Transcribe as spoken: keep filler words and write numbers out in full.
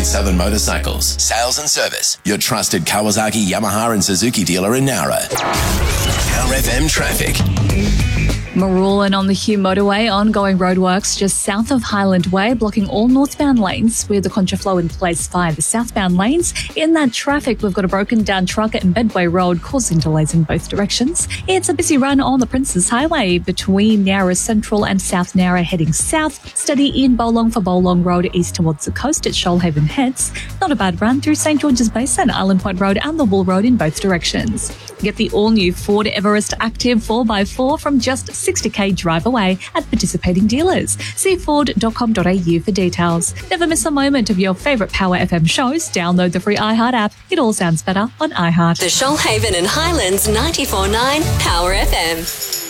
with Southern Motorcycles. Sales and service. Your trusted Kawasaki, Yamaha and Suzuki dealer in Nowra. Power F M traffic. Marulan on the Hume Motorway, ongoing roadworks just south of Highland Way, blocking all northbound lanes with the contraflow in place via the southbound lanes. In that traffic, we've got a broken down truck at Medway Road causing delays in both directions. It's a busy run on the Princes Highway between Nowra Central and South Nowra heading south. Steady in Bowlong for Bowlong Road east towards the coast at Shoalhaven Heads. Not a bad run through St George's Basin, Island Point Road and the Wool Road in both directions. Get the all-new Ford Everest Active four by four from just sixty k drive away at participating dealers. See ford dot com dot a u for details. Never miss a moment of your favourite Power F M shows. Download the free iHeart app. It all sounds better on iHeart. The Shoalhaven and Highlands ninety-four point nine Power F M.